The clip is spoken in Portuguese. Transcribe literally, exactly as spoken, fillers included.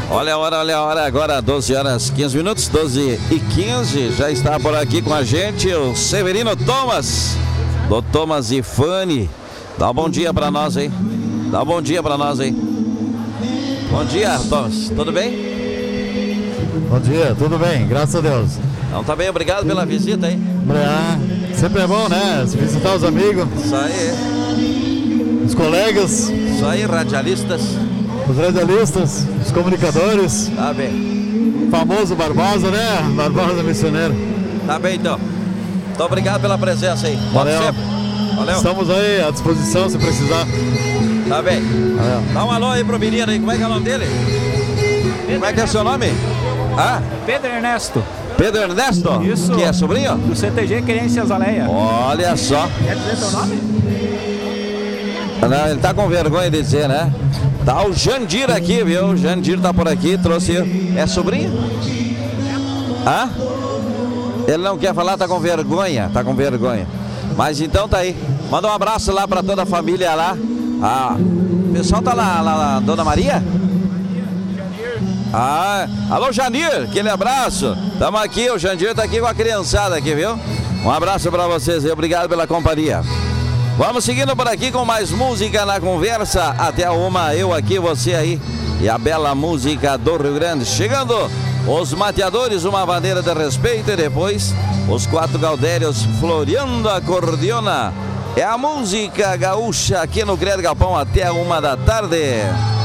Olha a hora, olha a hora, agora doze horas quinze minutos, doze e quinze, já está por aqui com a gente o Severino Thomas, do Thomas e Fanny. Dá um bom dia pra nós aí, dá um bom dia pra nós aí. Bom dia, Thomas, tudo bem? Bom dia, tudo bem, graças a Deus. Então tá bem, obrigado pela visita aí. É, sempre é bom, né? Visitar os amigos. Isso aí. Os colegas. Isso aí, radialistas. Os radialistas, os comunicadores. Tá bem. Famoso Barbosa, né? Barbosa missioneiro. Tá bem então. Muito obrigado pela presença aí. Valeu. Sempre. Valeu. Estamos aí à disposição se precisar. Tá bem. Valeu. Dá um alô aí pro menino aí. Como é que é o nome dele? Pedro Como é que é o seu nome? Ah? Pedro Ernesto. Pedro Ernesto? Isso. Que é sobrinho? Do C T G Querência Azaleia. Olha só. Quer dizer teu nome? Não, ele tá com vergonha de dizer, né? Tá o Jandir aqui, viu? O Jandir tá por aqui, trouxe... É sobrinho? Hã? Ele não quer falar, tá com vergonha. Tá com vergonha. Mas então tá aí. Manda um abraço lá pra toda a família lá. Ah, o pessoal tá lá, lá, lá. Dona Maria? Ah, alô Jandir, aquele abraço. Tamo aqui, o Jandir tá aqui com a criançada aqui, viu? Um abraço pra vocês e obrigado pela companhia. Vamos seguindo por aqui com mais música na conversa. Até a uma, eu aqui, você aí. E a bela música do Rio Grande. Chegando os mateadores, uma bandeira de respeito. E depois os quatro gaudérios floreando a cordiona. É a música gaúcha aqui no Grande Galpão até a uma da tarde.